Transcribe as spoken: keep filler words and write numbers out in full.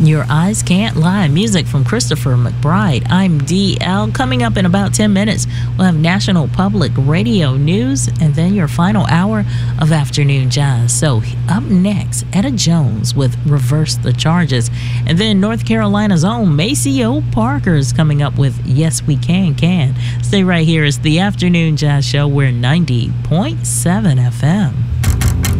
Your Eyes Can't Lie, music from Christopher McBride. I'm D L. Coming up in about ten minutes, we'll have National Public Radio News and then your final hour of Afternoon Jazz. So up next, Etta Jones with Reverse the Charges. And then North Carolina's own Maceo Parker is coming up with Yes We Can Can. Stay right here. It's the Afternoon Jazz Show. We're ninety point seven F M.